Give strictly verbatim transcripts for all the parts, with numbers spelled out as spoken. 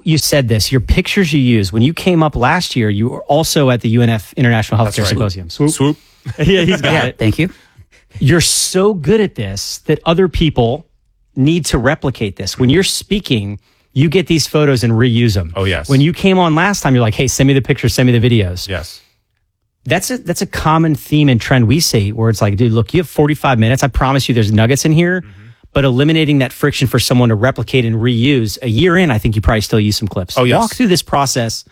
you said this, your pictures you use, when you came up last year, you were also at the U N F International Healthcare right. Symposium. Swoop. Swoop. Yeah, he's got Yeah, it. thank you. You're so good at this that other people need to replicate this. When you're speaking, you get these photos and reuse them. Oh, yes. When you came on last time, you're like, hey, send me the pictures, send me the videos. Yes. That's a, that's a common theme and trend we see where it's like, dude, look, you have forty-five minutes. I promise you there's nuggets in here, mm-hmm. but eliminating that friction for someone to replicate and reuse. A year in, I think you probably still use some clips. Oh, yes. Walk through this process,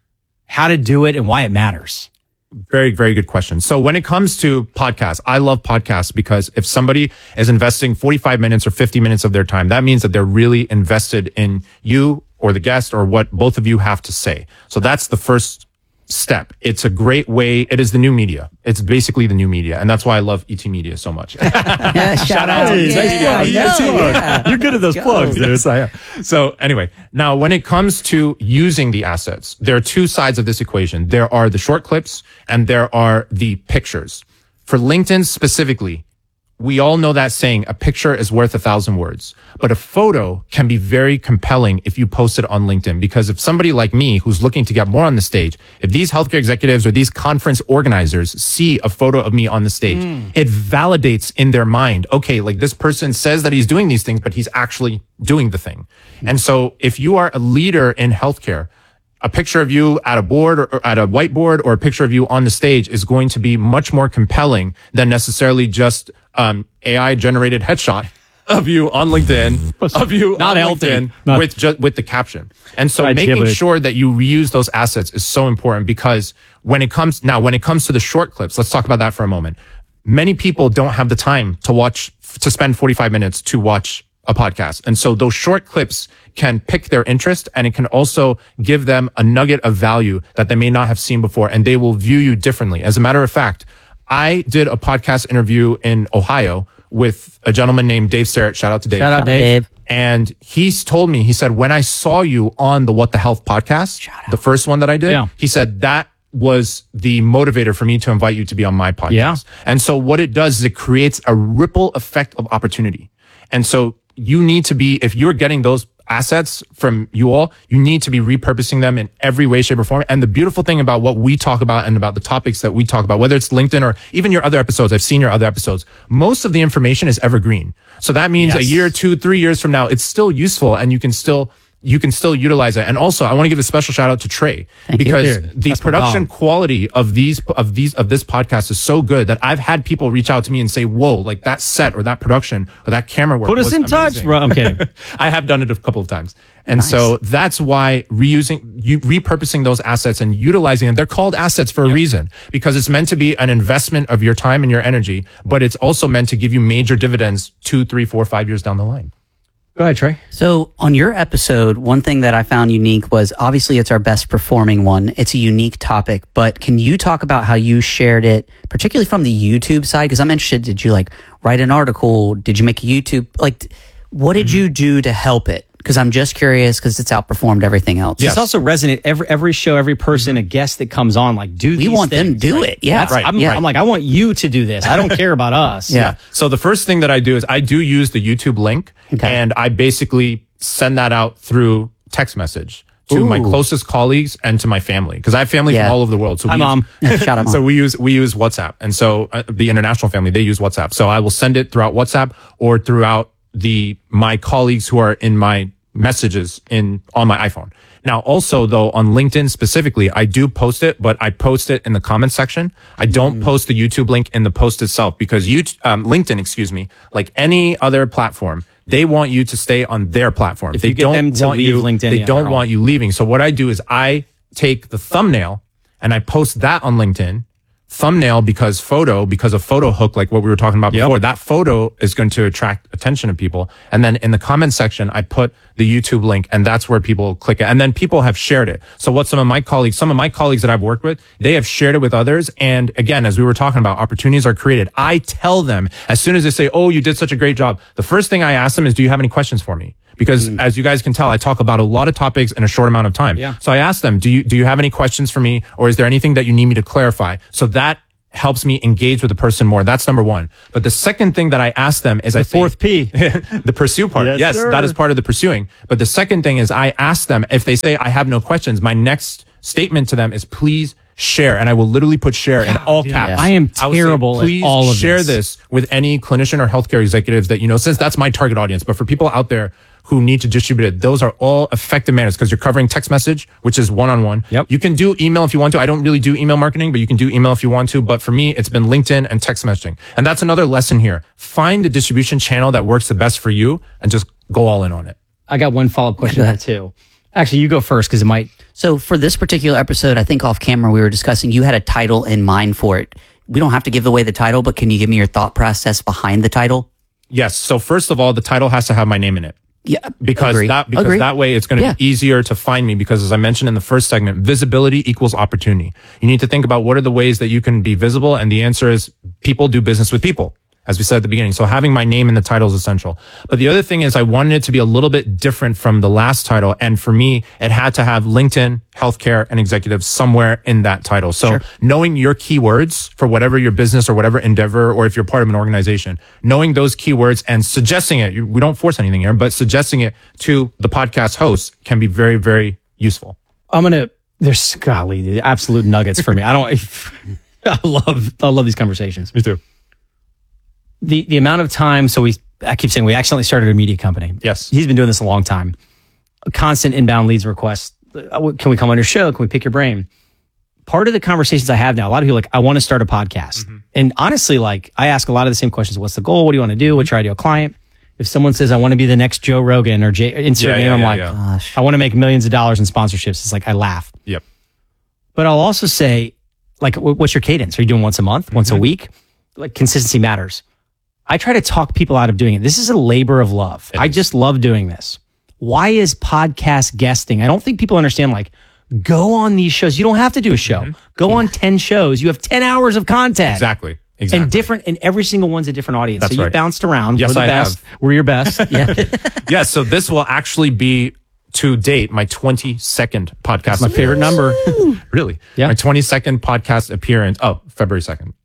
how to do it and why it matters. Very, very good question. So when it comes to podcasts, I love podcasts because if somebody is investing forty-five minutes or fifty minutes of their time, that means that they're really invested in you or the guest or what both of you have to say. So that's the first step. It's a great way. It is the new media. It's basically the new media. And that's why I love E T Media so much. Yeah, shout out. Hey, Yeah, nice plug. yeah, Nice plug. yeah. You're good at those Go. plugs, dude. Yes, I am. So anyway, now when it comes to using the assets, there are two sides of this equation. There are the short clips and there are the pictures. For LinkedIn specifically, we all know that saying, a picture is worth a thousand words. But a photo can be very compelling if you post it on LinkedIn. Because if somebody like me who's looking to get more on the stage, if these healthcare executives or these conference organizers see a photo of me on the stage, mm. it validates in their mind, okay, like this person says that he's doing these things, but he's actually doing the thing. Mm. And so if you are a leader in healthcare, a picture of you at a board or, or at a whiteboard or a picture of you on the stage is going to be much more compelling than necessarily just um A I generated headshot of you on LinkedIn, of you Not on healthy. LinkedIn Not- with just with the caption. And so Right, making yeah, but- sure that you reuse those assets is so important because when it comes now, when it comes to the short clips, let's talk about that for a moment. Many people don't have the time to watch, to spend forty-five minutes to watch a podcast. And so those short clips can pick their interest and it can also give them a nugget of value that they may not have seen before and they will view you differently. As a matter of fact, I did a podcast interview in Ohio with a gentleman named Dave Sterrett. Shout out to Dave. Shout out, Dave. And he's told me, he said, when I saw you on the What the Health podcast, the first one that I did, Yeah. he said that was the motivator for me to invite you to be on my podcast. Yeah. And so what it does is it creates a ripple effect of opportunity. And so you need to be, if you're getting those assets from you all, you need to be repurposing them in every way, shape, or form. And the beautiful thing about what we talk about and about the topics that we talk about, whether it's LinkedIn or even your other episodes, I've seen your other episodes, most of the information is evergreen. So that means Yes. a year, two, three years from now, it's still useful and you can still you can still utilize it. And also, I want to give a special shout out to Trey Thank because you. Dude, the that's my production dog. quality of these of these of this podcast is so good that I've had people reach out to me and say, "Whoa, like that set or that production or that camera work." Put us was in touch, amazing." bro. I'm kidding. I have done it a couple of times. And so that's why reusing, you repurposing those assets and utilizing them, they're called assets for a reason because it's meant to be an investment of your time and your energy, but it's also meant to give you major dividends two, three, four, five years down the line. Go ahead, Trey. So on your episode, one thing that I found unique was obviously it's our best performing one. It's a unique topic, but can you talk about how you shared it, particularly from the YouTube side? Because I'm interested. Did you like write an article? Did you make a YouTube? Like, what did you do to help it? Because I'm just curious because it's outperformed everything else. Yes. It's also resonant. Every every show, every person, a guest that comes on, like, do We these want them things, to do right? it. Yeah. That's- Right. I'm, Yeah. I'm like, I want you to do this. I don't care about us. Yeah. So the first thing that I do is I do use the YouTube link Okay. and I basically send that out through text message to Ooh. my closest colleagues and to my family because I have family Yeah. from all over the world. So Hi, we Mom. Shout out, so Mom. we use we use WhatsApp, and so uh, the international family they use WhatsApp. So I will send it throughout WhatsApp or throughout the my colleagues who are in my messages in on my iPhone. Now, also though on LinkedIn specifically, I do post it, but I post it in the comment section. I don't Mm. post the YouTube link in the post itself because you um, LinkedIn, excuse me, like any other platform, they want you to stay on their platform. If they you get don't them to want leave you. LinkedIn, they yeah, don't they're want you leaving. So what I do is I take the thumbnail and I post that on LinkedIn. Thumbnail because photo, because of photo hook, like what we were talking about Yep. before, that photo is going to attract attention of people. And then in the comment section, I put the YouTube link and that's where people click it. And then people have shared it. So what some of my colleagues, some of my colleagues that I've worked with, they have shared it with others. And again, as we were talking about, opportunities are created. I tell them as soon as they say, "Oh, you did such a great job," the first thing I ask them is, "Do you have any questions for me?" Because as you guys can tell, I talk about a lot of topics in a short amount of time. Yeah. So I ask them, do you, do you have any questions for me? Or is there anything that you need me to clarify? So that helps me engage with the person more. That's number one. But the second thing that I ask them is, The I fourth think, P. the pursue part. Yes, Yes, sir. that is part of the pursuing. But the second thing is I ask them, if they say I have no questions, my next statement to them is please share. And I will literally put share in all caps. I am I will say, terrible at please all of share this. this with any clinician or healthcare executives that you know, since that's my target audience. But for people out there who need to distribute it, those are all effective manners because you're covering text message, which is one-on-one. Yep. You can do email if you want to. I don't really do email marketing, but you can do email if you want to. But for me, it's been LinkedIn and text messaging. And that's another lesson here. Find the distribution channel that works the best for you and just go all in on it. I got one follow-up question to that too. Actually, you go first because it might. So for this particular episode, I think off camera we were discussing you had a title in mind for it. We don't have to give away the title, but can you give me your thought process behind the title? Yes. So first of all, the title has to have my name in it. Yeah, Because agree. that because Agree. that way it's going to Yeah. be easier to find me because as I mentioned in the first segment, visibility equals opportunity. You need to think about what are the ways that you can be visible, and the answer is people do business with people, as we said at the beginning. So having my name in the title is essential. But the other thing is I wanted it to be a little bit different from the last title, and for me, it had to have LinkedIn, healthcare, and executives somewhere in that title. So knowing your keywords for whatever your business or whatever endeavor, or if you're part of an organization, knowing those keywords and suggesting it, you- we don't force anything here, but suggesting it to the podcast host can be very, very useful. I'm gonna. There's golly, the absolute nuggets for me. I don't. I love. I love these conversations. Me too. The the amount of time. So we. I keep saying we accidentally started a media company. Yes. He's been doing this a long time. A constant inbound leads requests. Uh, Can we come on your show? Can we pick your brain? Part of the conversations I have now, a lot of people are like, I want to start a podcast. Mm-hmm. And honestly, like I ask a lot of the same questions. What's the goal? What do you want to do? What's your ideal client? If someone says, I want to be the next Joe Rogan or Jay, insert Yeah, name, yeah, I'm yeah, like, yeah. Gosh. I want to make millions of dollars in sponsorships. It's like, I laugh. Yep. But I'll also say, like, wh- what's your cadence? Are you doing once a month, once a week? Like, consistency matters. I try to talk people out of doing it. This is a labor of love. I just love doing this. Why is podcast guesting? I don't think people understand, like, go on these shows. You don't have to do a show. Go on ten shows. You have ten hours of content. Exactly. Exactly. And different, and every single one's a different audience. That's so you right. bounced around. Yes, We're the I best. have. We're your best. Yeah. Yeah, so this will actually be, to date, my twenty-second podcast. That's my favorite number. Really? Yeah. My twenty-second podcast appearance. Oh, February second.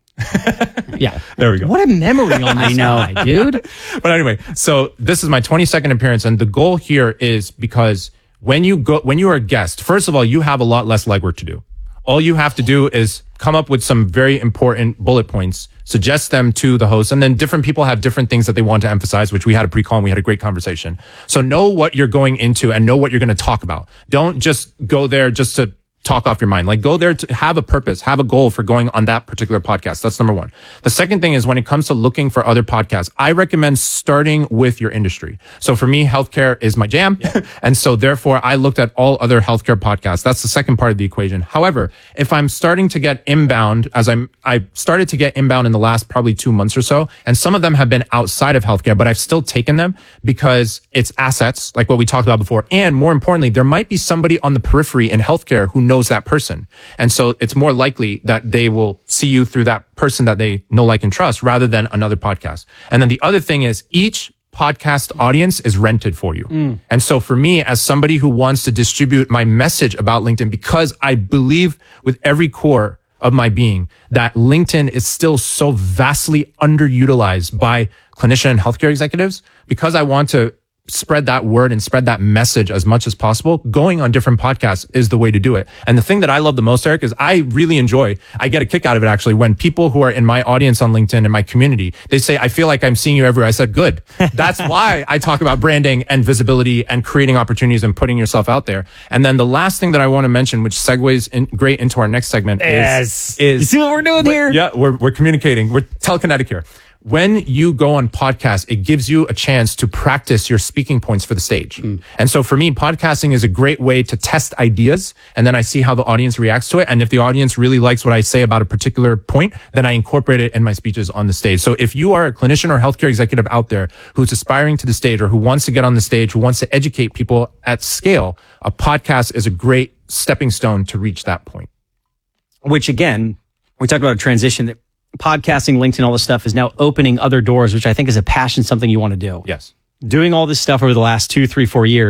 Yeah. There we go. What a memory on this guy, dude. But anyway, so this is my twenty-second appearance, and the goal here is because when you go, when you are a guest, first of all, you have a lot less legwork to do. All you have to do is come up with some very important bullet points, suggest them to the host, and then different people have different things that they want to emphasize, which we had a pre-call and we had a great conversation. So know what you're going into and know what you're going to talk about. Don't just go there just to talk off your mind. Like go there to have a purpose, have a goal for going on that particular podcast. That's number one. The second thing is when it comes to looking for other podcasts, I recommend starting with your industry. So for me, healthcare is my jam. And so therefore I looked at all other healthcare podcasts. That's the second part of the equation. However, if I'm starting to get inbound, as I'm, I started to get inbound in the last probably two months or so, and some of them have been outside of healthcare, but I've still taken them because it's assets, like what we talked about before. And more importantly, there might be somebody on the periphery in healthcare who knows that person. And so it's more likely that they will see you through that person that they know, like, and trust rather than another podcast. And then the other thing is each podcast audience is rented for you. Mm. And so for me, as somebody who wants to distribute my message about LinkedIn, because I believe with every core of my being that LinkedIn is still so vastly underutilized by clinician and healthcare executives, because I want to spread that word and spread that message as much as possible, going on different podcasts is the way to do it. And the thing that I love the most, Eric, is I really enjoy, I get a kick out of it actually, when people who are in my audience on LinkedIn, in my community, they say, I feel like I'm seeing you everywhere. I said, good. That's why I talk about branding and visibility and creating opportunities and putting yourself out there. And then the last thing that I want to mention, which segues in great into our next segment, Yes. is, is You see what we're doing here? yeah, we're, we're communicating. We're telekinetic here. When you go on podcasts, it gives you a chance to practice your speaking points for the stage. Mm. And so for me, podcasting is a great way to test ideas. And then I see how the audience reacts to it. And if the audience really likes what I say about a particular point, then I incorporate it in my speeches on the stage. So if you are a clinician or healthcare executive out there who's aspiring to the stage or who wants to get on the stage, who wants to educate people at scale, a podcast is a great stepping stone to reach that point. Which again, we talked about a transition that podcasting, LinkedIn, all this stuff is now opening other doors, which I think is a passion, something you want to do. Yes. Doing all this stuff over the last two, three, four years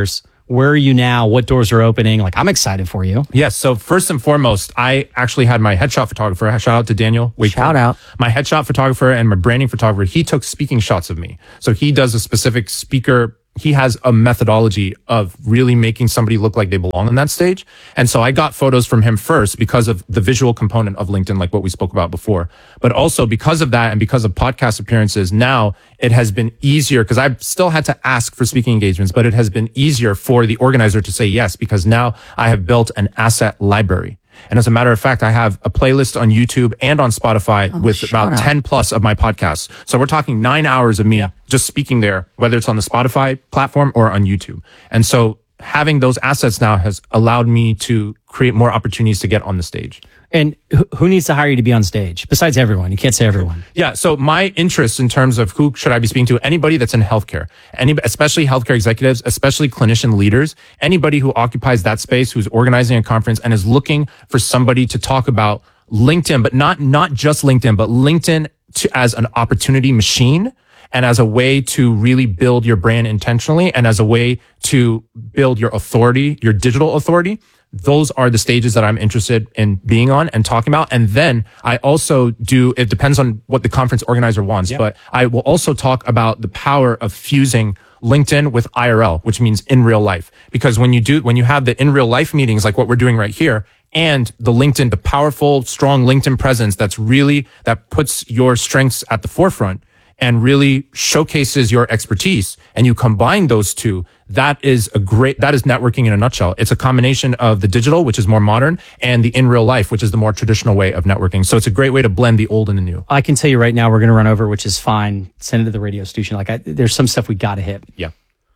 Where are you now? What doors are opening? Like, I'm excited for you. Yes. So first and foremost, I actually had my headshot photographer. Shout out to Daniel. Wakefield. Shout out. My headshot photographer and my branding photographer. He took speaking shots of me. So he does a specific speaker. He has a methodology of really making somebody look like they belong on that stage. And so I got photos from him first because of the visual component of LinkedIn, like what we spoke about before. But also because of that and because of podcast appearances, now it has been easier because I've still had to ask for speaking engagements, but it has been easier for the organizer to say yes, because now I have built an asset library. And as a matter of fact, I have a playlist on YouTube and on Spotify oh, with about out. ten plus of my podcasts. So we're talking nine hours of me yeah. just speaking there, whether it's on the Spotify platform or on YouTube. And so having those assets now has allowed me to create more opportunities to get on the stage. And who needs to hire you to be on stage besides everyone? You can't say everyone. Yeah. So my interest in terms of who should I be speaking to, anybody that's in healthcare, any, especially healthcare executives, especially clinician leaders, anybody who occupies that space, who's organizing a conference and is looking for somebody to talk about LinkedIn, but not, not just LinkedIn, but LinkedIn to, as an opportunity machine and as a way to really build your brand intentionally and as a way to build your authority, your digital authority. Those are the stages that I'm interested in being on and talking about. And then I also do, it depends on what the conference organizer wants, yep. but I will also talk about the power of fusing LinkedIn with I R L, which means in real life. Because when you do, when you have the in real life meetings, like what we're doing right here, and the LinkedIn, the powerful, strong LinkedIn presence that's really, that puts your strengths at the forefront and really showcases your expertise, and you combine those two, that is a great, that is networking in a nutshell. It's a combination of the digital, which is more modern, and the in real life, which is the more traditional way of networking. So it's a great way to blend the old and the new. I can tell you right now, we're going to run over, which is fine. Send it to the radio station. Like I, there's some stuff we got to hit. Yeah.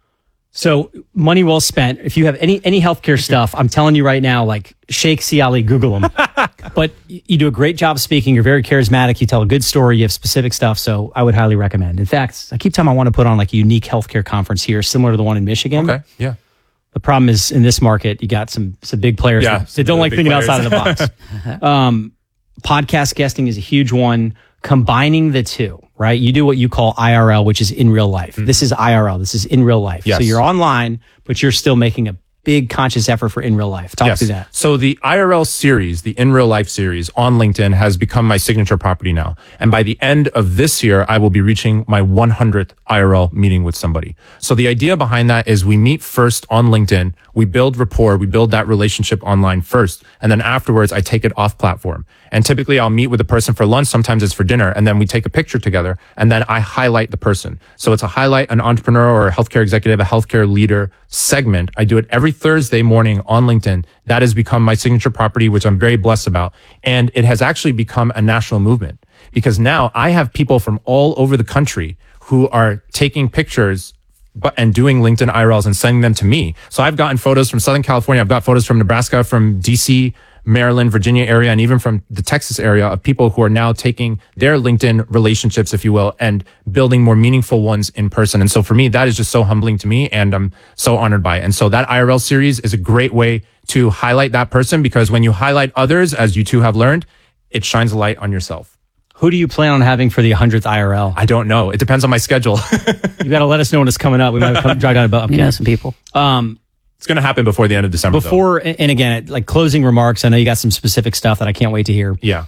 So money well spent. If you have any, any healthcare stuff, I'm telling you right now, like Sheikh Si Ali, Google them. But you do a great job speaking. You're very charismatic. You tell a good story. You have specific stuff. So I would highly recommend. In fact, I keep telling them I want to put on like a unique healthcare conference here, similar to the one in Michigan. Okay. Yeah. The problem is in this market, you got some, some big players yeah, that, that don't like thinking players. outside of the box. um, podcast guesting is a huge one. Combining the two, right? You do what you call I R L, which is in real life. Mm-hmm. This is I R L. This is in real life. Yes. So you're online, but you're still making a big conscious effort for in real life. Talk yes. through that. So the I R L series, the in real life series on LinkedIn has become my signature property now. And by the end of this year, I will be reaching my one hundredth I R L meeting with somebody. So the idea behind that is we meet first on LinkedIn. We build rapport. We build that relationship online first. And then afterwards, I take it off platform. And typically I'll meet with the person for lunch. Sometimes it's for dinner. And then we take a picture together and then I highlight the person. So it's a highlight an entrepreneur or a healthcare executive, a healthcare leader segment. I do it every Thursday morning on LinkedIn. That has become my signature property, which I'm very blessed about. And it has actually become a national movement because now I have people from all over the country who are taking pictures but and doing LinkedIn I R Ls and sending them to me. So I've gotten photos from Southern California. I've got photos from Nebraska, from D C, Maryland, Virginia area, and even from the Texas area of people who are now taking their LinkedIn relationships, if you will, and building more meaningful ones in person. And so for me, that is just so humbling to me and I'm so honored by it. And so that I R L series is a great way to highlight that person because when you highlight others, as you two have learned, it shines a light on yourself. Who do you plan on having for the one hundredth I R L? I don't know. It depends on my schedule. You got to let us know when it's coming up. We might come, drive down about, you know, some people. Um, It's going to happen before the end of December. Before, though. And again, like closing remarks, I know you got some specific stuff that I can't wait to hear. Yeah.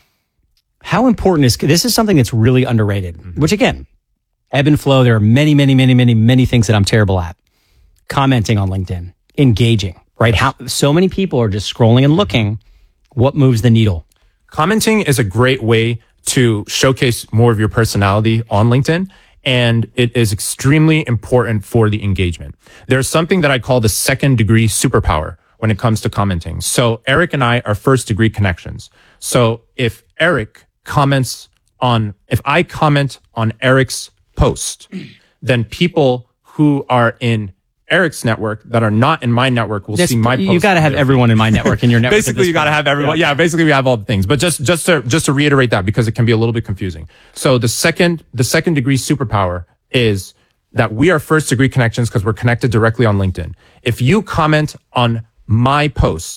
How important is, this is something that's really underrated, mm-hmm. which again, ebb and flow. There are many, many, many, many, many things that I'm terrible at. Commenting on LinkedIn, engaging, right? How so many people are just scrolling and looking. What moves the needle? Commenting is a great way to showcase more of your personality on LinkedIn. And it is extremely important for the engagement. There's something that I call the second degree superpower when it comes to commenting. So Eric and I are first degree connections. So if Eric comments on, if I comment on Eric's post, then people who are in Eric's network that are not in my network will That's, see my post. You got to have everyone in my network in your network. Basically, you got to have everyone. Yeah. yeah, basically we have all the things. But just just to just to reiterate that because it can be a little bit confusing. So the second the second degree superpower is that we are first degree connections because we're connected directly on LinkedIn. If you comment on my post,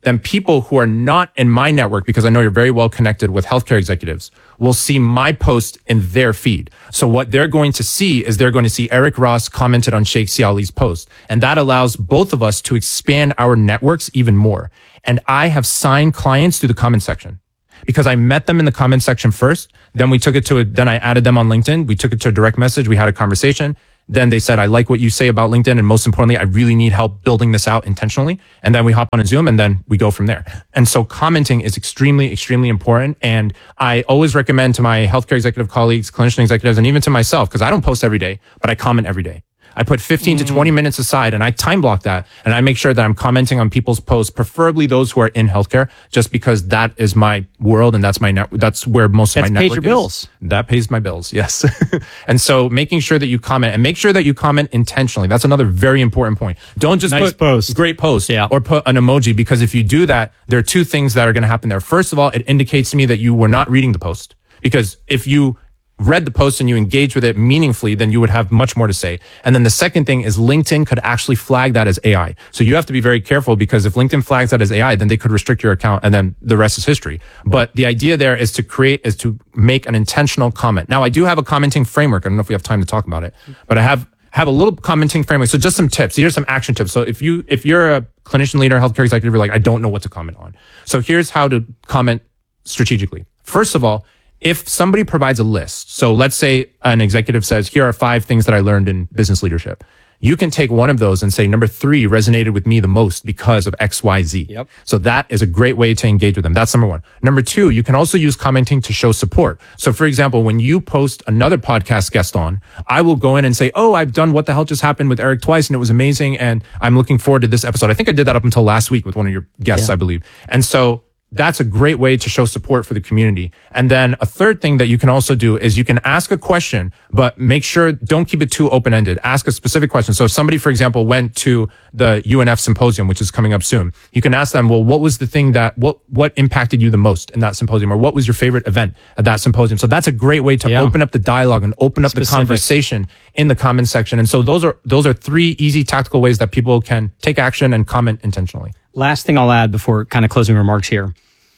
then people who are not in my network, because I know you're very well connected with healthcare executives, will see my post in their feed. So what they're going to see is they're going to see Eric Ross commented on Sheikh Si Ali's post. And that allows both of us to expand our networks even more. And I have signed clients through the comment section because I met them in the comment section first. Then we took it to a, then I added them on LinkedIn. We took it to a direct message. We had a conversation. Then they said, I like what you say about LinkedIn. And most importantly, I really need help building this out intentionally. And then we hop on a Zoom and then we go from there. And so commenting is extremely, extremely important. And I always recommend to my healthcare executive colleagues, clinician executives, and even to myself, because I don't post every day, but I comment every day. I put fifteen to twenty minutes aside and I time block that. And I make sure that I'm commenting on people's posts, preferably those who are in healthcare, just because that is my world and that's my net. That's where most That's of my pays network your is. bills. That pays my bills. Yes. And so making sure that you comment and make sure that you comment intentionally. That's another very important point. Don't just Nice put post. great post Yeah. or put an emoji, because if you do that, there are two things that are going to happen there. First of all, it indicates to me that you were not reading the post, because if you read the post and you engage with it meaningfully, then you would have much more to say. And then the second thing is LinkedIn could actually flag that as A I. So you have to be very careful, because if LinkedIn flags that as A I, then they could restrict your account and then the rest is history. But the idea there is to create, is to make an intentional comment. Now I do have a commenting framework. I don't know if we have time to talk about it, but I have, have a little commenting framework. So just some tips. Here's some action tips. So if you, if you're a clinician leader, healthcare executive, you're like, I don't know what to comment on. So here's how to comment strategically. First of all, if somebody provides a list, so let's say an executive says, here are five things that I learned in business leadership. You can take one of those and say, number three resonated with me the most because of X, Y, Z. Yep. So that is a great way to engage with them. That's number one. Number two, you can also use commenting to show support. So for example, when you post another podcast guest on, I will go in and say, oh, I've done What the Hell Just Happened with Eric twice and it was amazing. And I'm looking forward to this episode. I think I did that up until last week with one of your guests, Yeah. I believe. And so that's a great way to show support for the community. And then a third thing that you can also do is you can ask a question, but make sure, don't keep it too open-ended. Ask a specific question. So if somebody, for example, went to the U N F symposium, which is coming up soon, you can ask them, well, what was the thing that, what, what impacted you the most in that symposium? Or what was your favorite event at that symposium? So that's a great way to Yeah. open up the dialogue and open up Specific. the conversation in the comment section. And so those are, those are three easy tactical ways that people can take action and comment intentionally. Last thing I'll add before kind of closing remarks here.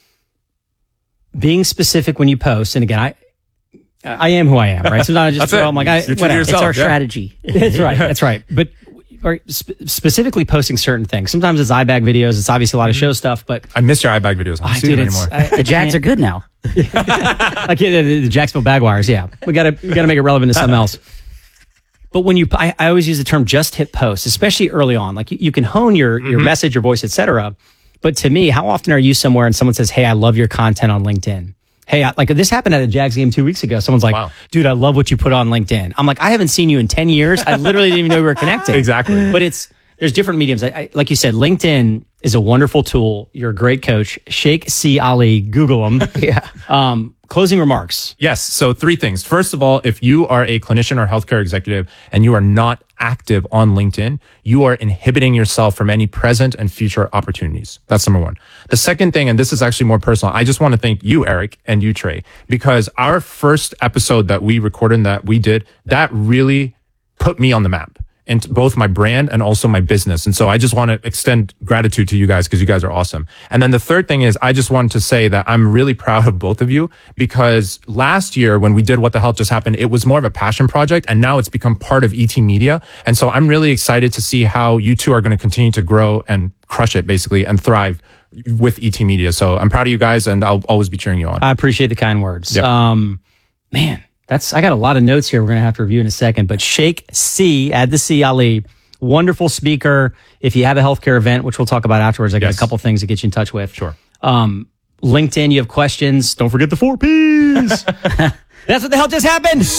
Being specific when you post, and again, I I am who I am, right? Sometimes I just That's throw, it. I'm like, I, You're true to whatever. It's yourself. our yeah. strategy. That's right. That's right. But or sp- specifically posting certain things. Sometimes it's iBag videos. It's obviously a lot of show stuff, but I miss your iBag videos. I don't I see did them it's anymore. I, The Jags are good now. like yeah, the, the Jacksonville Bagwires. Yeah, we gotta we gotta make it relevant to something else. But when you, I, I always use the term just hit post, especially early on. Like you, you can hone your your message, your voice, et cetera. But to me, how often are you somewhere and someone says, "Hey, I love your content on LinkedIn." Hey, I, like this happened at a Jags game two weeks ago. Someone's like, Wow. dude, I love what you put on LinkedIn. I'm like, I haven't seen you in ten years. I literally didn't even know we were connected. Exactly. But it's, there's different mediums. I, I, like you said, LinkedIn is a wonderful tool. You're a great coach. Sheikh Si Ali, Google him. Yeah. Um, closing remarks. Yes. So three things. First of all, if you are a clinician or healthcare executive and you are not active on LinkedIn, you are inhibiting yourself from any present and future opportunities. That's number one. The second thing, and this is actually more personal, I just want to thank you, Eric, and you, Trey, because our first episode that we recorded and that we did, that really put me on the map. into both my brand and also my business. And so I just want to extend gratitude to you guys because you guys are awesome. And then the third thing is I just wanted to say that I'm really proud of both of you because last year when we did What the Hell Just Happened, it was more of a passion project and now it's become part of E T Media. And so I'm really excited to see how you two are going to continue to grow and crush it basically and thrive with E T Media. So I'm proud of you guys and I'll always be cheering you on. I appreciate the kind words. Yep. Um, man, that's, I got a lot of notes here we're going to have to review in a second, but Sheikh Si, add the Si Ali, wonderful speaker. If you have a healthcare event, which we'll talk about afterwards, I got Yes. a couple things to get you in touch with. Sure. Um, LinkedIn, you have questions. Don't forget the four Ps. That's what the hell just happened.